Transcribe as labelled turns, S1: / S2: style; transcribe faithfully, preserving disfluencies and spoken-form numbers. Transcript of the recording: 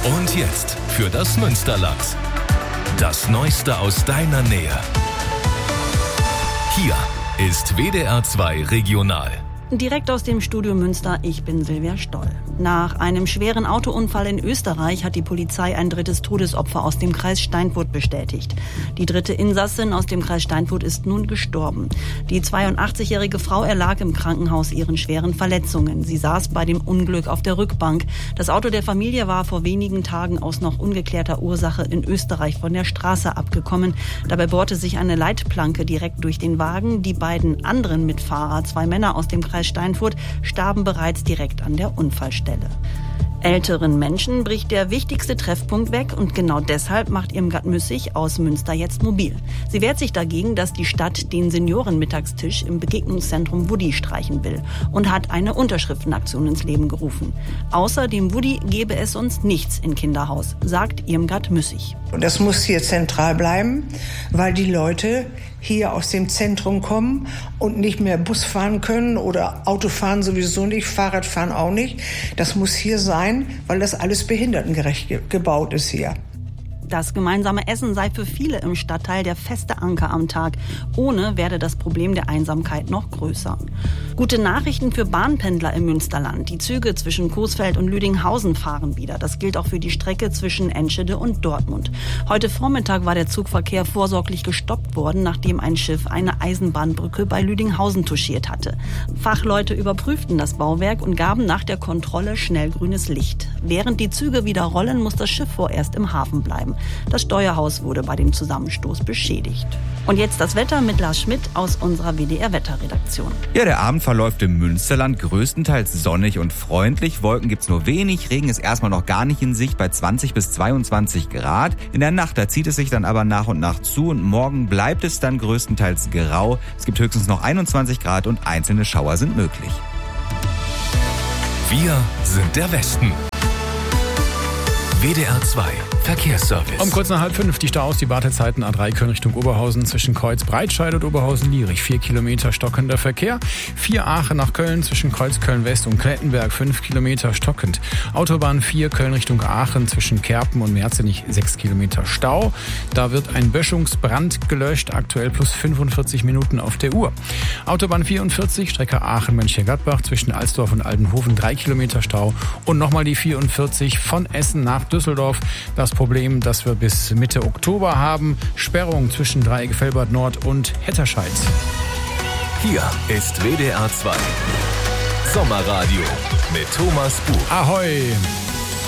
S1: Und jetzt für das Münsterland. Das Neueste aus deiner Nähe. Hier ist W D R zwei Regional.
S2: Direkt aus dem Studio Münster, ich bin Silvia Stoll. Nach einem schweren Autounfall in Österreich hat die Polizei ein drittes Todesopfer aus dem Kreis Steinfurt bestätigt. Die dritte Insassin aus dem Kreis Steinfurt ist nun gestorben. Die zweiundachtzigjährige Frau erlag im Krankenhaus ihren schweren Verletzungen. Sie saß bei dem Unglück auf der Rückbank. Das Auto der Familie war vor wenigen Tagen aus noch ungeklärter Ursache in Österreich von der Straße abgekommen. Dabei bohrte sich eine Leitplanke direkt durch den Wagen. Die beiden anderen Mitfahrer, zwei Männer aus dem Kreis Steinfurt, starben bereits direkt an der Unfallstelle. Älteren Menschen bricht der wichtigste Treffpunkt weg und genau deshalb macht Irmgard Müssig aus Münster jetzt mobil. Sie wehrt sich dagegen, dass die Stadt den Seniorenmittagstisch im Begegnungszentrum Woody streichen will und hat eine Unterschriftenaktion ins Leben gerufen. Außer dem Woody gäbe es sonst nichts in Kinderhaus, sagt Irmgard Müssig.
S3: Und das muss hier zentral bleiben, weil die Leute hier aus dem Zentrum kommen und nicht mehr Bus fahren können oder Auto fahren sowieso nicht, Fahrrad fahren auch nicht. Das muss hier sein, weil das alles behindertengerecht ge- gebaut ist hier.
S2: Das gemeinsame Essen sei für viele im Stadtteil der feste Anker am Tag. Ohne werde das Problem der Einsamkeit noch größer. Gute Nachrichten für Bahnpendler im Münsterland. Die Züge zwischen Coesfeld und Lüdinghausen fahren wieder. Das gilt auch für die Strecke zwischen Enschede und Dortmund. Heute Vormittag war der Zugverkehr vorsorglich gestoppt worden, nachdem ein Schiff eine Eisenbahnbrücke bei Lüdinghausen touchiert hatte. Fachleute überprüften das Bauwerk und gaben nach der Kontrolle schnell grünes Licht. Während die Züge wieder rollen, muss das Schiff vorerst im Hafen bleiben. Das Steuerhaus wurde bei dem Zusammenstoß beschädigt. Und jetzt das Wetter mit Lars Schmidt aus unserer W D R-Wetterredaktion.
S4: Ja, der Abend verläuft im Münsterland größtenteils sonnig und freundlich. Wolken gibt's nur wenig, Regen ist erstmal noch gar nicht in Sicht bei zwanzig bis zweiundzwanzig Grad. In der Nacht, da zieht es sich dann aber nach und nach zu und morgen bleibt es dann größtenteils grau. Es gibt höchstens noch einundzwanzig Grad und einzelne Schauer sind möglich.
S1: Wir sind der Westen. W D R zwei Verkehrsservice.
S5: Um kurz nach halb fünf die Staus, die Wartezeiten A drei Köln Richtung Oberhausen zwischen Kreuz Breitscheid und Oberhausen-Lierich. Vier Kilometer stockender Verkehr. Vier Aachen nach Köln zwischen Kreuz Köln-West und Klettenberg. Fünf Kilometer stockend. Autobahn vier Köln Richtung Aachen zwischen Kerpen und Merzenich. Sechs Kilometer Stau. Da wird ein Böschungsbrand gelöscht. Aktuell plus fünfundvierzig Minuten auf der Uhr. Autobahn vierundvierzig, Strecke Aachen-Mönchengladbach zwischen Alsdorf und Aldenhofen. Drei Kilometer Stau. Und nochmal die vierundvierzig von Essen nach Düsseldorf. Das Problem, das wir bis Mitte Oktober haben. Sperrung zwischen Dreieck-Velbert Nord und Hetterscheid.
S1: Hier ist W D R zwei Sommerradio mit Thomas Buch.
S5: Ahoi!